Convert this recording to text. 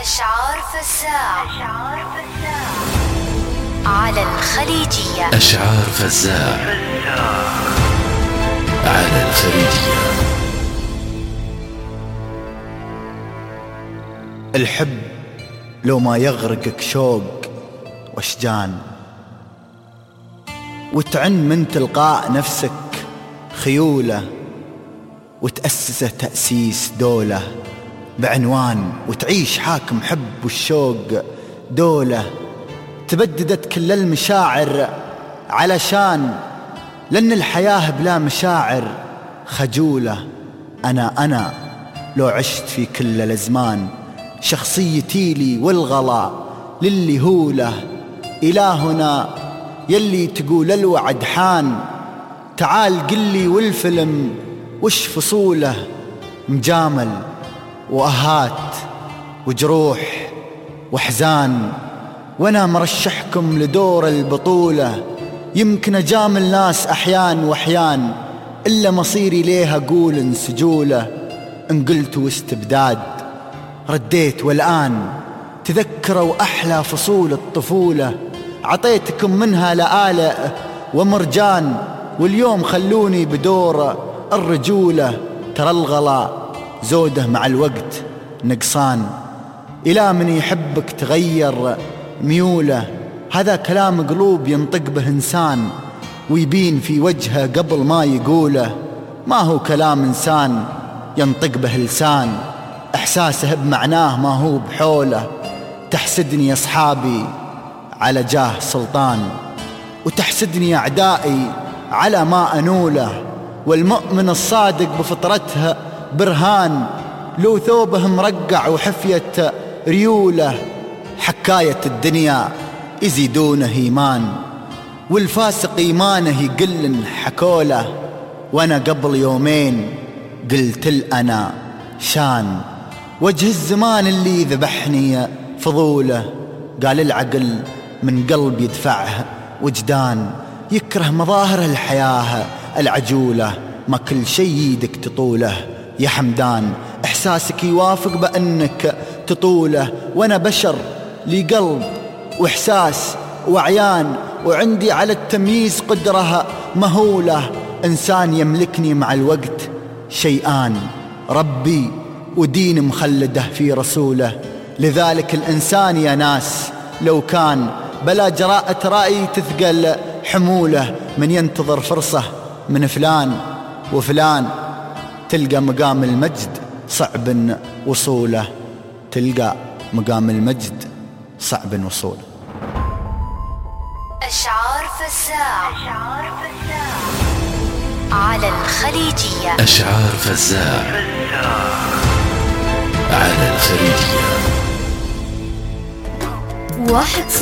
أشعار فزاع على الخليجية. أشعار فزاع على الخليجية. الحب لو ما يغرقك شوق واشجان، وتعن من تلقاء نفسك خيولة، وتأسسه تأسيس دولة بعنوان، وتعيش حاكم حب والشوق دولة. تبددت كل المشاعر علشان، لأن الحياة بلا مشاعر خجولة. أنا لو عشت في كل الأزمان، شخصيتي لي والغلا للي هوله. إلهنا يلي تقول الوعد حان، تعال قلي والفيلم وش فصوله. مجامل وأهات وجروح وحزان، وانا مرشحكم لدور البطولة. يمكن اجامل ناس احيان واحيان، الا مصيري ليها قول انسجوله. ان قلت واستبداد رديت، والآن تذكروا أحلى فصول الطفولة. عطيتكم منها لآلئ ومرجان، واليوم خلوني بدور الرجولة. ترى الغلا زوده مع الوقت نقصان، إلى من يحبك تغير ميوله. هذا كلام قلوب ينطق به إنسان، ويبين في وجهه قبل ما يقوله. ما هو كلام إنسان ينطق به لسان، إحساسه بمعناه ما هو بحوله. تحسدني أصحابي على جاه سلطان، وتحسدني أعدائي على ما أنوله. والمؤمن الصادق بفطرته برهان، لو ثوبه مرقع وحفية ريوله. حكاية الدنيا يزيدونه إيمان، والفاسق إيمانه يقل حكوله. وأنا قبل يومين قلت الأنا شان، وجه الزمان اللي ذبحني فضوله. قال العقل من قلب يدفعه وجدان، يكره مظاهر الحياة العجولة. ما كل شي يدك تطوله يا حمدان، إحساسك يوافق بأنك تطوله. وأنا بشر لي قلب وإحساس وعيان، وعندي على التمييز قدرة مهولة. إنسان يملكني مع الوقت شيئان، ربي ودين مخلده في رسوله. لذلك الإنسان يا ناس لو كان بلا جراءة رأي تثقل حموله. من ينتظر فرصة من فلان وفلان، تلقى مقام المجد صعب وصوله. تلقى مقام المجد صعب وصوله. أشعار فزاع على الخليجية. أشعار فزاع على الخليجية.